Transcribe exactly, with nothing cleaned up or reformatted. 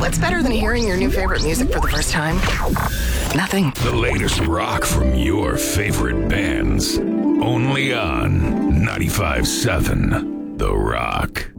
What's better than hearing your new favorite music for the first time? Nothing. The latest rock from your favorite bands. Only on ninety-five seven The Rock.